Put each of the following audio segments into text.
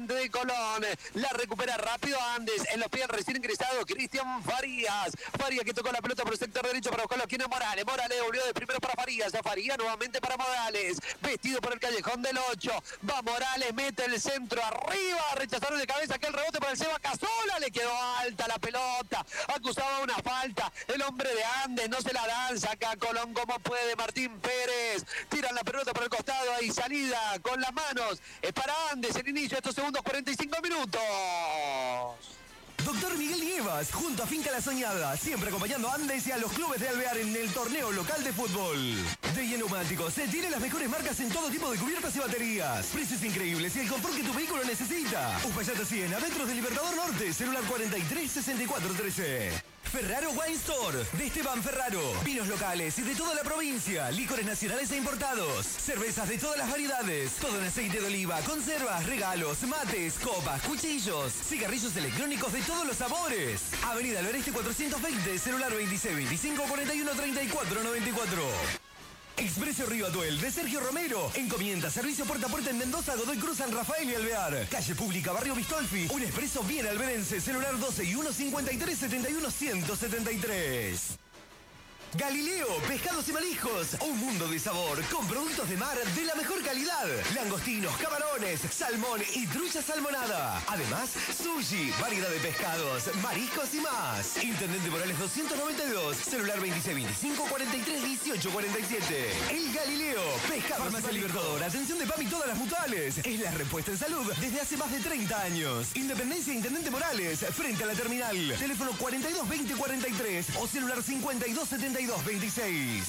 gente de Colón. La recupera rápido Andes. En los pies recién ingresado Cristian Farías. Farías que tocó la pelota por el sector derecho para buscarlo aquí en Morales. Morales volvió de primero para Farías. A Farías nuevamente para Morales. Vestido por el callejón del 8. Va Morales, mete el centro arriba. Rechazaron de cabeza aquel rebote para el Seba Casola. Le quedó alta la pelota. Acusaba una falta. El hombre de Andes no se la dan. Saca a Colón como puede. Martín Pérez. Tiran la pelota por el costado. Ahí salida con las manos. Es para Andes el inicio de estos segundos 45 minutos. Doctor Miguel Nievas, junto a Finca La Soñada, siempre acompañando a Andes y a los clubes de Alvear en el torneo local de fútbol. De Neumáticos, se tiene las mejores marcas en todo tipo de cubiertas y baterías. Precios increíbles y el confort que tu vehículo necesita. Uspallata 100, a metros del Libertador Norte, celular 43 64 13. Ferraro Wine Store, de Esteban Ferraro. Vinos locales y de toda la provincia. Licores nacionales e importados. Cervezas de todas las variedades. Todo en aceite de oliva, conservas, regalos, mates, copas, cuchillos, cigarrillos electrónicos de todos los sabores. Avenida Loreste 420, celular 26 25 41 34 94. Expreso Río Atuel de Sergio Romero. Encomienda, servicio puerta a puerta en Mendoza, Godoy Cruz, San Rafael y Alvear. Calle Pública, Barrio Bistolfi. Un expreso bien alberense. Celular 12 y 1 53 71 173. Galileo, pescados y mariscos, un mundo de sabor, con productos de mar de la mejor calidad. Langostinos, camarones, salmón y trucha salmonada. Además, sushi, variedad de pescados, mariscos y más. Intendente Morales 292, celular 26 25 43 18 47. El Galileo, pescados. Farmacia Libertador, atención de PAMI todas las mutuales. Es la respuesta en salud desde hace más de 30 años. Independencia Intendente Morales, frente a la terminal. Teléfono 42 20 43 o celular 52 72 26.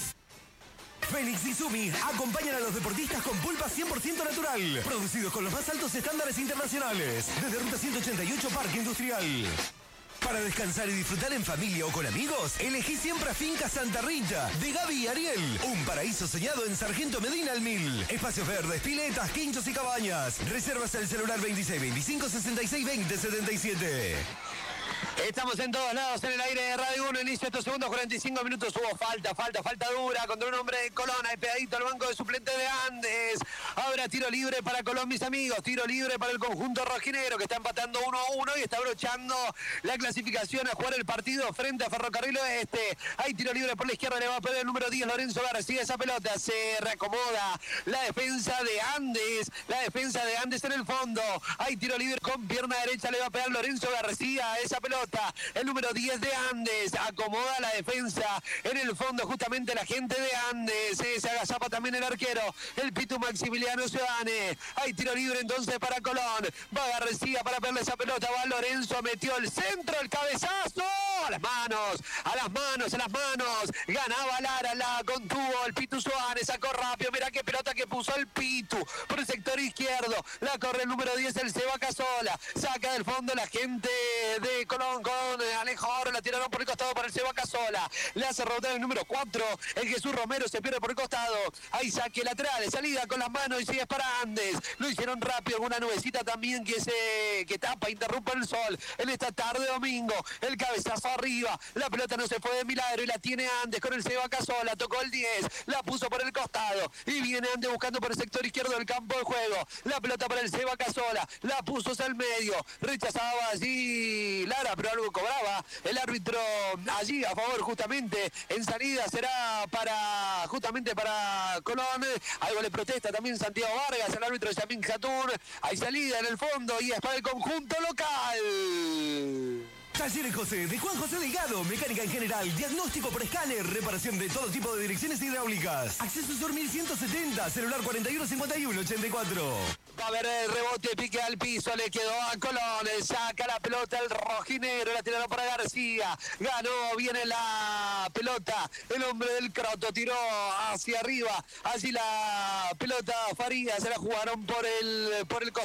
Félix y Sumi acompañan a los deportistas con pulpa 100% natural, producidos con los más altos estándares internacionales, desde Ruta 188 Parque Industrial. Para descansar y disfrutar en familia o con amigos, elegí siempre a Finca Santa Rita, de Gaby y Ariel. Un paraíso soñado en Sargento Medina al 1000. Espacios verdes, piletas, quinchos y cabañas. Reservas al celular 26 25 66 20 77. Estamos en todos lados en el aire de Radio 1. Inicio de estos segundos 45 minutos. Hubo falta dura contra un hombre de Colón. Ahí pegadito al banco de suplente de Andes. Ahora tiro libre para Colón, mis amigos. Tiro libre para el conjunto rojinegro que está empatando 1-1 y está brochando la clasificación a jugar el partido frente a Ferrocarril Oeste. Hay tiro libre por la izquierda. Le va a perder el número 10, Lorenzo García. Esa pelota se reacomoda. La defensa de Andes. La defensa de Andes en el fondo. Hay tiro libre con pierna derecha. Le va a pegar Lorenzo García. Esa pelota. El número 10 de Andes acomoda la defensa en el fondo, justamente la gente de Andes. Se agazapa también el arquero, el Pitu Maximiliano Ciudadane. Hay tiro libre entonces para Colón. Va García para perder esa pelota. Va Lorenzo, metió el centro, el cabezazo. A las manos. Ganaba Lara, la contuvo el Pitu Ciudadane. Sacó rápido. Mirá qué pelota que puso el Pitu por el sector izquierdo. La corre el número 10, el Seba Casola. Saca del fondo la gente de Colón con Alejo Oro, la tiraron por el costado para el Seba Casola. Le hace rebotar el número 4, el Jesús Romero se pierde por el costado. Ahí saque lateral, salida con las manos y sigue para Andes. Lo hicieron rápido, una nubecita también que tapa, interrumpe el sol en esta tarde domingo. El cabezazo arriba, la pelota no se fue de milagro y la tiene Andes con el Seba Casola. Tocó el 10, la puso por el costado y viene Andes buscando por el sector izquierdo del campo de juego. La pelota para el Seba Casola, la puso hacia el medio, rechazaba allí Lara, pero algo cobraba el árbitro allí a favor justamente. En salida será justamente para Colón. Algo le protesta también Santiago Vargas, el árbitro de Yamín Jatún. Hay salida en el fondo y es para el conjunto local. Talleres José, de Juan José Delgado, mecánica en general, diagnóstico por escáner, reparación de todo tipo de direcciones hidráulicas. Acceso Sur 1170, celular 41 51 84. Va a haber el rebote, pique al piso, le quedó a Colón, saca la pelota el rojinegro, la tiraron para García, ganó, viene la pelota, el hombre del Croto tiró hacia arriba, allí la pelota Farías, se la jugaron por el costado.